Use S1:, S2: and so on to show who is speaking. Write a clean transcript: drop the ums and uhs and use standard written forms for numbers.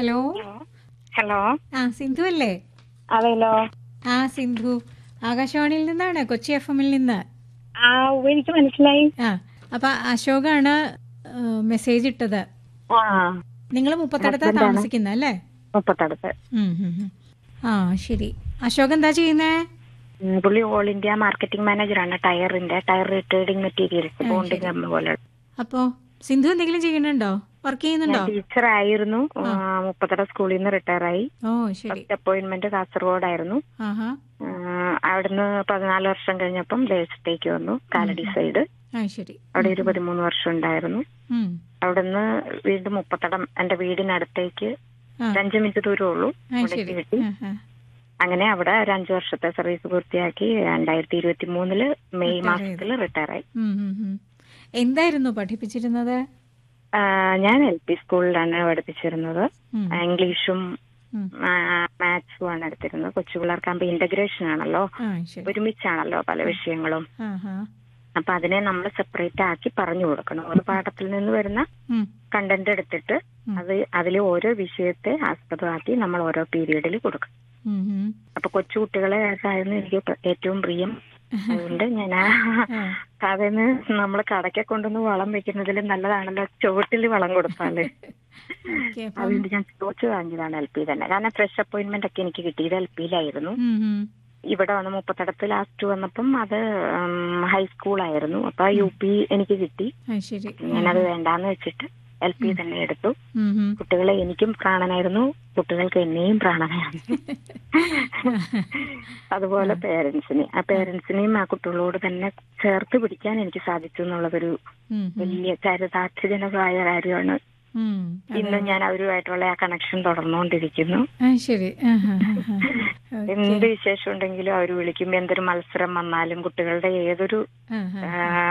S1: Hello.
S2: Hello.
S1: Sindhu അല്ലേ?
S2: അതെല്ലോ.
S1: സിന്ധു ആകാശവാണിയിൽ നിന്നാണ്, കൊച്ചി FM-ൽ നിന്ന്.
S2: എനിക്ക് മനസ്സിലായി.
S1: അപ്പൊ അശോകാണ് മെസ്സേജ് ഇട്ടത്. നിങ്ങൾ മുപ്പത്തടുത്താ താമസിക്കുന്ന അല്ലേ?
S2: മുപ്പത്തടുത്ത്.
S1: ശരി. അശോക് എന്താ ചെയ്യുന്നേ?
S2: പുള്ളി ഓൾ ഇന്ത്യ മാർക്കറ്റിംഗ് മാനേജറാണ്. ടയർ ട്രേഡിംഗ് മെറ്റീരിയൽസ്, ബോണ്ടിങ് പോലെ.
S1: അപ്പോ സിന്ധു എന്തെങ്കിലും ചെയ്യുന്നുണ്ടോ? വർക്ക് ചെയ്യുന്നുണ്ടോ?
S2: ടീച്ചർ ആയിരുന്നു. മുപ്പത്തട സ്കൂളിൽ നിന്ന് റിട്ടയർ ആയി. First appointment കാസർഗോഡായിരുന്നു. അവിടുന്ന് 14 വർഷം കഴിഞ്ഞപ്പം ദേശത്തേക്ക് വന്നു, കാലടി സൈഡ്. അവിടെ ഒരു 13 വർഷം ഉണ്ടായിരുന്നു. അവിടുന്ന് വീണ്ടും മുപ്പത്തടം, എന്റെ വീടിനടുത്തേക്ക് 5 മിനിറ്റ് ദൂരമേ ഉള്ളൂ, അവിടേക്ക് കിട്ടി. അങ്ങനെ അവിടെ ഒരു 5 വർഷത്തെ സർവീസ് പൂർത്തിയാക്കി 2023 മെയ് മാസത്തിൽ റിട്ടയർ ആയി.
S1: എന്തായിരുന്നു പഠിപ്പിച്ചിരുന്നത്?
S2: ഞാൻ LP സ്കൂളിലാണ് പഠിപ്പിച്ചിരുന്നത്. ഇംഗ്ലീഷും മാത്സും ആണ് എടുത്തിരുന്നത്. കൊച്ചു പിള്ളേർക്കാകുമ്പോ ഇന്റഗ്രേഷൻ ആണല്ലോ, ഒരുമിച്ചാണല്ലോ പല വിഷയങ്ങളും. അപ്പൊ അതിനെ നമ്മൾ സെപ്പറേറ്റ് ആക്കി പറഞ്ഞു കൊടുക്കണം. ഒരു പാഠത്തിൽ നിന്ന് വരുന്ന കണ്ടന്റ് എടുത്തിട്ട് അതിൽ ഓരോ വിഷയത്തെ ആസ്പദമാക്കി നമ്മൾ ഓരോ പീരീഡിൽ കൊടുക്കണം. അപ്പൊ കൊച്ചു കുട്ടികളെ ആയിരുന്നു എനിക്ക് ഏറ്റവും പ്രിയം. അതുകൊണ്ട് ഞാൻ അതിന് നമ്മൾ കടക്കെ കൊണ്ടുവന്ന് വളം വെക്കുന്നതിൽ നല്ലതാണല്ലോ ചുവട്ടിൽ വളം കൊടുത്താല്. അതുകൊണ്ട് ഞാൻ ചോദിച്ചു വാങ്ങിയതാണ് LP തന്നെ. കാരണം ഫ്രഷ് അപ്പോയിന്റ്മെന്റ് ഒക്കെ എനിക്ക് കിട്ടിയത് LP-യിലായിരുന്നു. ഇവിടെ വന്ന് മുപ്പത്തടത്ത് ലാസ്റ്റ് വന്നപ്പം അത് ഹൈസ്കൂളായിരുന്നു. അപ്പൊ UP എനിക്ക് കിട്ടി. ഞാനത് വേണ്ടാന്ന് വെച്ചിട്ട് LP തന്നെ എടുത്തു. കുട്ടികളെ എനിക്കും പ്രാണനായിരുന്നു, കുട്ടികൾക്ക് എന്നെയും പ്രാണനായിരുന്നു. അതുപോലെ പേരൻസിനെയും ആ കുട്ടികളോട് തന്നെ ചേർത്ത് പിടിക്കാൻ എനിക്ക് സാധിച്ചു എന്നുള്ളതൊരു വലിയ ചരിതാർത്ഥ്യജനകമായ കാര്യമാണ്. ഇന്ന് ഞാൻ അവരുമായിട്ടുള്ള ആ കണക്ഷൻ തുടർന്നുകൊണ്ടിരിക്കുന്നു. എന്ത് വിശേഷം ഉണ്ടെങ്കിലും അവർ വിളിക്കും. എന്തൊരു മത്സരം വന്നാലും കുട്ടികളുടെ ഏതൊരു